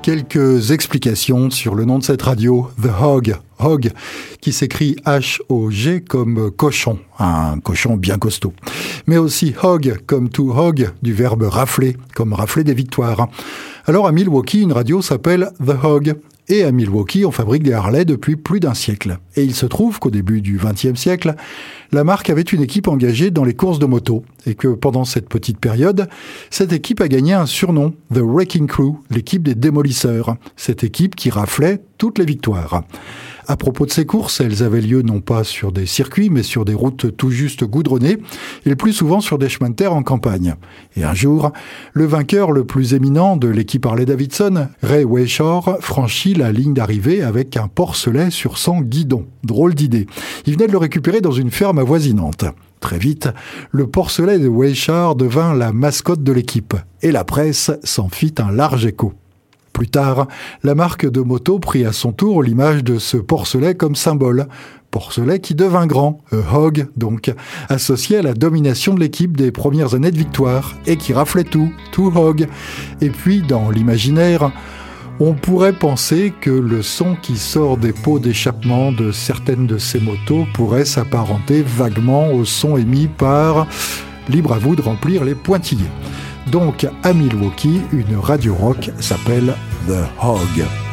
Quelques explications sur le nom de cette radio, The Hog. Hog, qui s'écrit H-O-G comme cochon, un cochon bien costaud. Mais aussi hog comme to hog, du verbe rafler, comme rafler des victoires. Alors à Milwaukee, une radio s'appelle The Hog. Et à Milwaukee, on fabrique des Harley depuis plus d'un siècle. Et il se trouve qu'au début du XXe siècle, la marque avait une équipe engagée dans les courses de moto. Et que pendant cette petite période, cette équipe a gagné un surnom, The Wrecking Crew, l'équipe des démolisseurs. Cette équipe qui raflait toutes les victoires. À propos de ces courses, elles avaient lieu non pas sur des circuits, mais sur des routes tout juste goudronnées, et le plus souvent sur des chemins de terre en campagne. Et un jour, le vainqueur le plus éminent de l'équipe Harley-Davidson, Ray Weishaupt, franchit la ligne d'arrivée avec un porcelet sur son guidon. Drôle d'idée. Il venait de le récupérer dans une ferme avoisinante. Très vite, le porcelet de Weishaupt devint la mascotte de l'équipe, et la presse s'en fit un large écho. Plus tard, la marque de moto prit à son tour l'image de ce porcelet comme symbole. Porcelet qui devint grand, hog donc, associé à la domination de l'équipe des premières années de victoire, et qui raflait tout, to hog. Et puis, dans l'imaginaire, on pourrait penser que le son qui sort des pots d'échappement de certaines de ces motos pourrait s'apparenter vaguement au son émis par... Libre à vous de remplir les pointillés. Donc, à Milwaukee, une radio rock s'appelle The Hog.